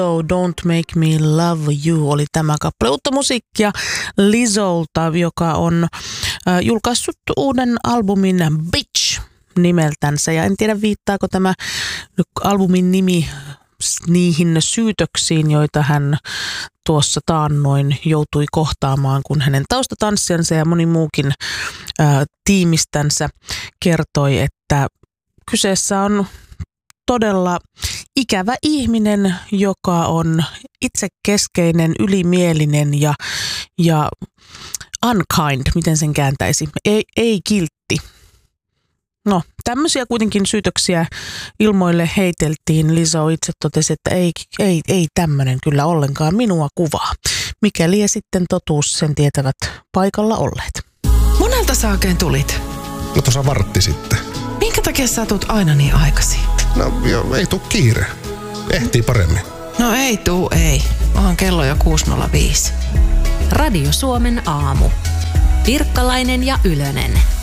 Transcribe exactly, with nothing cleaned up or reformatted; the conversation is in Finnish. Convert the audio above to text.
So Don't Make Me Love You oli tämä kappale. Uutta musiikkia Lizzolta, joka on äh, julkaissut uuden albumin Bitch nimeltänsä. Ja en tiedä, viittaako tämä albumin nimi niihin syytöksiin, joita hän tuossa taannoin joutui kohtaamaan, kun hänen taustatanssijansa ja moni muukin ää, tiimistänsä kertoi, että kyseessä on todella ikävä ihminen, joka on itsekeskeinen, ylimielinen ja, ja unkind, miten sen kääntäisi, ei, ei kiltti. No, tämmöisiä kuitenkin syytöksiä ilmoille heiteltiin. Lizzo itse totesi, että ei, ei, ei tämmöinen kyllä ollenkaan minua kuvaa. Mikä lie sitten totuus, sen tietävät paikalla olleet. Monelta sä oikein tulit? No tuossa vartti sitten. Minkä takia sä tulet aina niin aikaisin? No jo, ei tuu kiire. Ehtii paremmin. No ei tuu, ei. Onhan kello jo kuusi nolla viisi. Radio Suomen aamu. Pirkkalainen ja Ylönen.